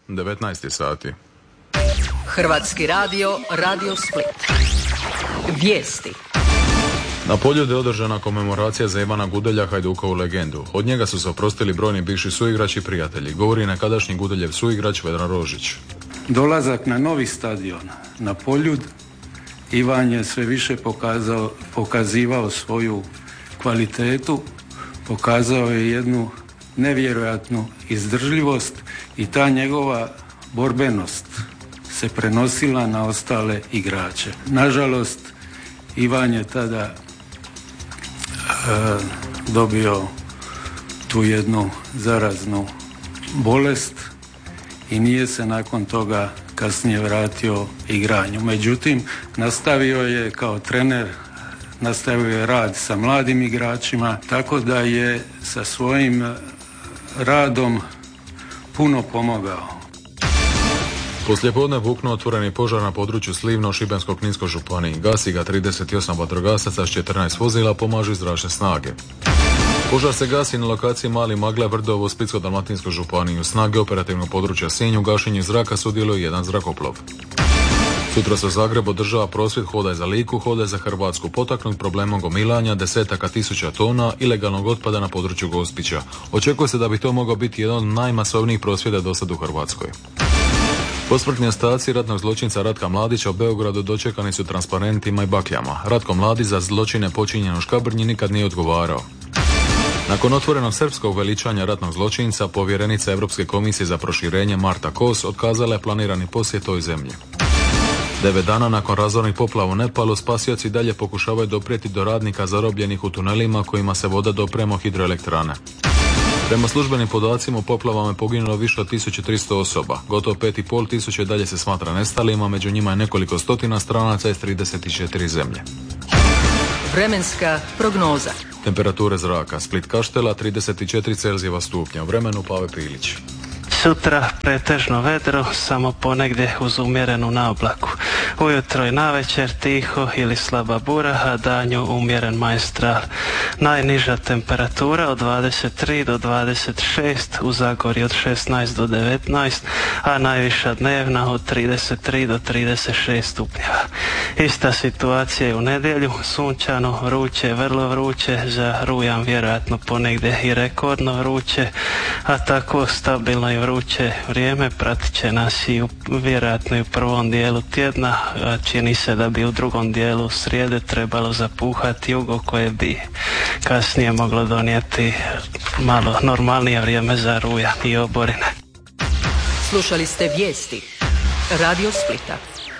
19 sati. Hrvatski radio, Radio Split. Vijesti. Na Poljudu je održana komemoracija za Ivana Gudelja, Hajdukovu legendu. Od njega su se oprostili brojni bivši suigrači i prijatelji, govori nekadašnji Gudeljev suigrač Vedran Rožić. Dolazak na novi stadion, na Poljud, Ivan je sve više pokazivao svoju kvalitetu, pokazao je jednu nevjerojatnu izdržljivost i ta njegova borbenost se prenosila na ostale igrače. Nažalost, Ivan je tada dobio tu jednu zaraznu bolest i nije se nakon toga kasnije vratio igranju. Međutim, nastavio je kao trener, nastavio je rad sa mladim igračima, tako da je sa svojim radom puno pomogao. Poslijepodne buknuo otvoreni požar na području Slivno, Šibensko-kninskoj županiji. Gasi ga 38 vatrogasaca s 14 vozila, pomažu i zračne snage. Požar se gasi na lokaciji Mali Magle, Vrdovo u Splitsko-dalmatinskoj županiji. Snage operativnog područja Sinj u gašenju zraka sudjeluje jedan zrakoplov. Sutra se u Zagrebu održava prosvjed Hodaj za Liku, Hodaj za Hrvatsku, potaknut problemom gomilanja desetaka tisuća tona ilegalnog otpada na području Gospića. Očekuje se da bi to mogao biti jedan od najmasovnijih prosvjeda do sad u Hrvatskoj. Posmrtni ostaci ratnog zločinca Ratka Mladića u Beogradu dočekani su transparentima i bakljama. Ratko Mladić za zločine počinjene u Škabrnji nikad nije odgovarao. Nakon otvorenog srpskog veličanja ratnog zločinca, povjerenica Europske komisije za proširenje Marta Kos otkazala je planirani posjet toj zemlji. 9 dana nakon razornih poplava u Nepalu, spasioci dalje pokušavaju doprijeti do radnika zarobljenih u tunelima kojima se voda doprema hidroelektrane. Prema službenim podacima u poplavama je poginulo više od 1300 osoba. Gotovo 5500 dalje se smatra nestalima, među njima je nekoliko stotina stranaca iz 34 zemlje. Vremenska prognoza. Temperature zraka: Split Kaštela 34 Celzijeva stupnja, u vremenu Pave Pilić. Sutra pretežno vedro, samo ponegdje uz umjerenu naoblaku. Ujutro i navečer tiho ili slaba bura, a danju umjeren majstral. Najniža temperatura od 23 do 26, u Zagorju od 16 do 19, a najviša dnevna od 33 do 36 stupnjeva. Ista situacija je u nedjelju, sunčano, vruće, vrlo vruće, za rujan vjerojatno ponegdje i rekordno vruće, a tako stabilno i vruće vrijeme pratit će nas i vjerojatno i u prvom dijelu tjedna. Čini se da bi u drugom dijelu srijede trebalo zapuhati jugo koje bi kasnije moglo donijeti malo normalnije vrijeme za rujan i oborine. Slušali ste vijesti Radio Splita.